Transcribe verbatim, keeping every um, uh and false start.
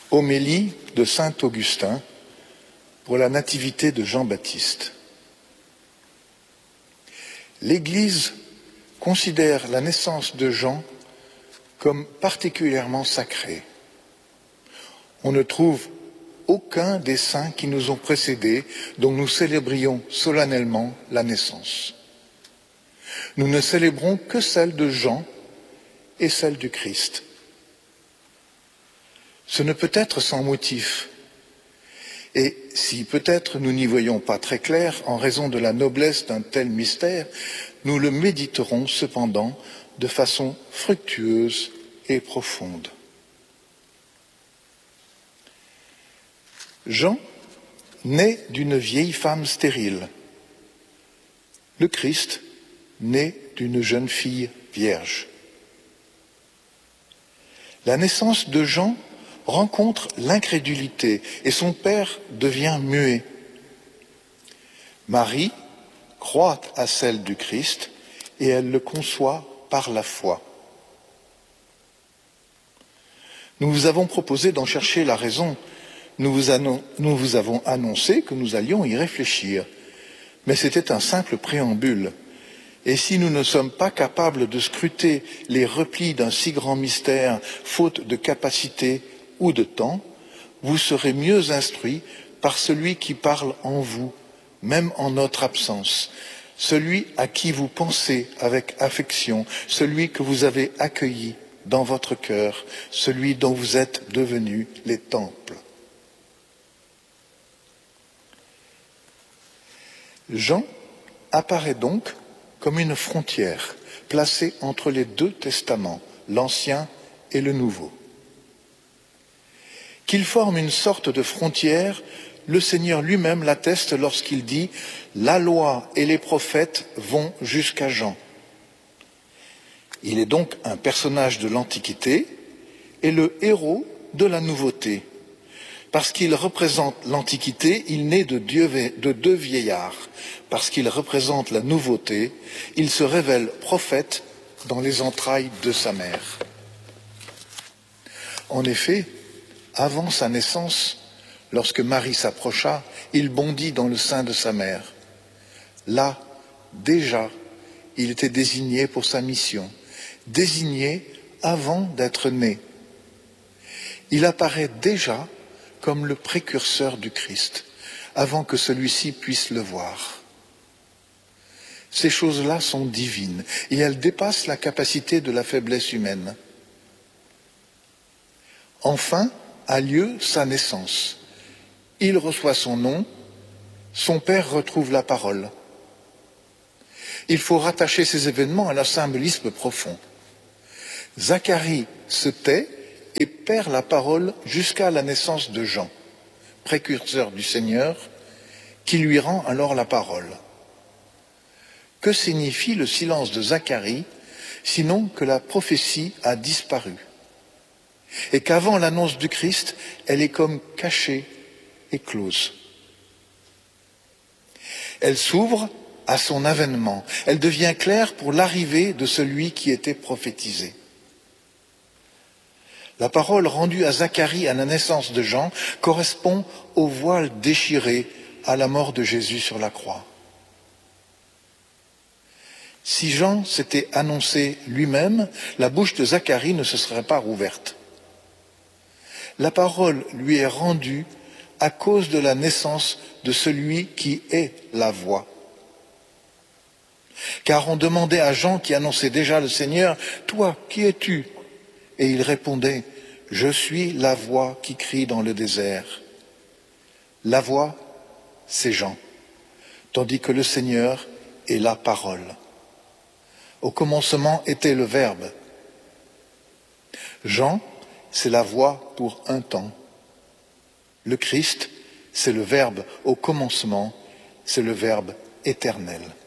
Homélie de saint Augustin pour la nativité de Jean-Baptiste. L'Église considère la naissance de Jean comme particulièrement sacrée. On ne trouve aucun des saints qui nous ont précédés dont nous célébrions solennellement la naissance. Nous ne célébrons que celle de Jean et celle du Christ. Ce ne peut être sans motif. Et si peut-être nous n'y voyons pas très clair en raison de la noblesse d'un tel mystère, nous le méditerons cependant de façon fructueuse et profonde. Jean naît d'une vieille femme stérile. Le Christ naît d'une jeune fille vierge. La naissance de Jean rencontre l'incrédulité et son père devient muet. Marie croit à celle du Christ et elle le conçoit par la foi. Nous vous avons proposé d'en chercher la raison. Nous vous, annon- nous vous avons annoncé que nous allions y réfléchir. Mais c'était un simple préambule. Et si nous ne sommes pas capables de scruter les replis d'un si grand mystère, faute de capacité ou de temps, vous serez mieux instruits par celui qui parle en vous, même en notre absence, celui à qui vous pensez avec affection, celui que vous avez accueilli dans votre cœur, celui dont vous êtes devenus les temples. Jean apparaît donc comme une frontière placée entre les deux testaments, l'Ancien et le Nouveau. Qu'il forme une sorte de frontière, le Seigneur lui-même l'atteste lorsqu'il dit « La loi et les prophètes vont jusqu'à Jean ». Il est donc un personnage de l'Antiquité et le héros de la nouveauté. Parce qu'il représente l'Antiquité, il naît de, Dieu, de deux vieillards. Parce qu'il représente la nouveauté, il se révèle prophète dans les entrailles de sa mère. En effet, avant sa naissance, lorsque Marie s'approcha, il bondit dans le sein de sa mère. Là, déjà, il était désigné pour sa mission, désigné avant d'être né. Il apparaît déjà comme le précurseur du Christ, avant que celui-ci puisse le voir. Ces choses-là sont divines et elles dépassent la capacité de la faiblesse humaine. Enfin a lieu sa naissance. Il reçoit son nom, son père retrouve la parole. Il faut rattacher ces événements à un symbolisme profond. Zacharie se tait et perd la parole jusqu'à la naissance de Jean, précurseur du Seigneur, qui lui rend alors la parole. Que signifie le silence de Zacharie, sinon que la prophétie a disparu, et qu'avant l'annonce du Christ, elle est comme cachée et close. Elle s'ouvre à son avènement, elle devient claire pour l'arrivée de celui qui était prophétisé. La parole rendue à Zacharie à la naissance de Jean correspond au voile déchiré à la mort de Jésus sur la croix. Si Jean s'était annoncé lui-même, la bouche de Zacharie ne se serait pas rouverte. La parole lui est rendue à cause de la naissance de celui qui est la voix. Car on demandait à Jean, qui annonçait déjà le Seigneur, « Toi, qui es-tu » Et il répondait, « Je suis la voix qui crie dans le désert. » La voix, c'est Jean, tandis que le Seigneur est la parole. Au commencement était le Verbe. Jean, c'est la voix pour un temps. Le Christ, c'est le Verbe au commencement, c'est le Verbe éternel.